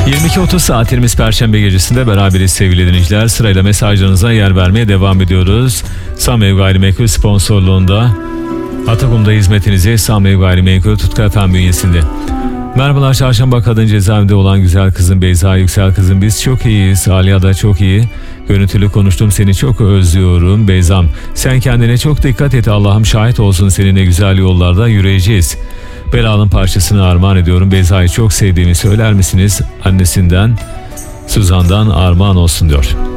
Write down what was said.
22.30 saatimiz Perşembe gecesinde beraberiz sevgili dinleyiciler. Sırayla mesajlarınıza yer vermeye devam ediyoruz. Samev Gayrimenkul sponsorluğunda Atakum'da hizmetinizi Samev Gayrimenkul Tutku Efendi bünyesinde. Merhabalar, Çarşamba Kadın Cezaevinde olan güzel kızım Beyza Yüksel kızım, biz çok iyiyiz. Aliya da çok iyi. Görüntülü konuştum, seni çok özlüyorum Beyzam. Sen kendine çok dikkat et, Allah'ım şahit olsun, seninle güzel yollarda yürüyeceğiz. Belalım parçasını armağan ediyorum. Beyza'yı çok sevdiğimi söyler misiniz? Annesinden Suzan'dan armağan olsun diyor.